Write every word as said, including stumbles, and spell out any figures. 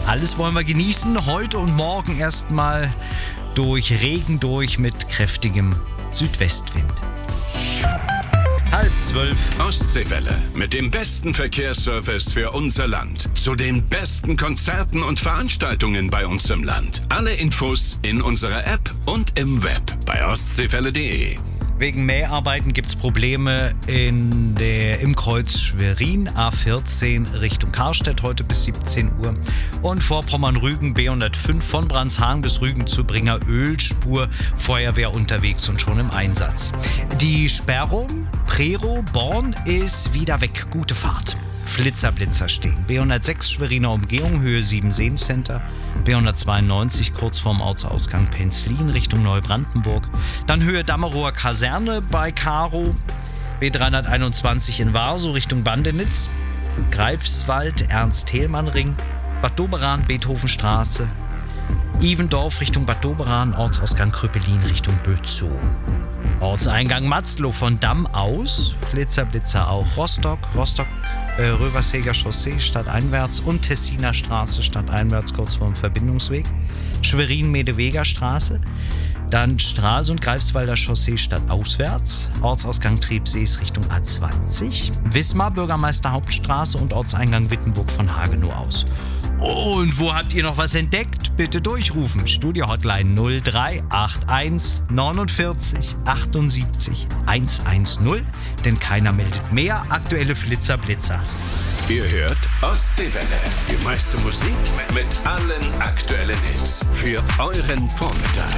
Alles wollen wir genießen. Heute und morgen erstmal durch Regen durch mit kräftigem Südwestwind. Halb zwölf. Ostseewelle mit dem besten Verkehrsservice für unser Land. Zu den besten Konzerten und Veranstaltungen bei uns im Land. Alle Infos in unserer App und im Web bei ostseewelle punkt de. Wegen Mäharbeiten gibt es Probleme in der, im Kreuz Schwerin, A vierzehn Richtung Karstedt, heute bis siebzehn Uhr. Und Vorpommern-Rügen B hundertfünf von Brandshagen bis Rügen zu Bringer Ölspur, Feuerwehr unterwegs und schon im Einsatz. Die Sperrung Prero-Born ist wieder weg, gute Fahrt. Flitzer, Blitzer stehen. B hundertsechs Schweriner Umgehung, Höhe sieben Seencenter. B hundertzweiundneunzig kurz vorm Ortsausgang Penzlin Richtung Neubrandenburg. Dann Höhe Dammerower Kaserne bei Karo. B dreihunderteinundzwanzig in Warsow Richtung Bandenitz. Greifswald, Ernst-Thälmann-Ring. Bad Doberan, Beethovenstraße. Ivendorf Richtung Bad Doberan, Ortsausgang Kröpelin Richtung Bötzow. Ortseingang Matzlow von Damm aus, Flitzer, Blitzer auch. Rostock, Rostock, äh, Röversheger Chaussee stadteinwärts und Tessiner Straße stadteinwärts kurz vorm Verbindungsweg. Schwerin, Medeweger Straße. Dann Stralsund, Greifswalder Chaussee stadtauswärts. Ortsausgang Triebsees Richtung A zwanzig. Wismar, Bürgermeister Hauptstraße und Ortseingang Wittenburg von Hagenow aus. Und wo habt ihr noch was entdeckt? Bitte durchrufen. Studio-Hotline null drei acht eins neunundvierzig achtundsiebzig hundertzehn, denn keiner meldet mehr. Aktuelle Flitzer, Blitzer. Ihr hört Ostseewelle, die meiste Musik mit allen aktuellen Hits für euren Vormittag.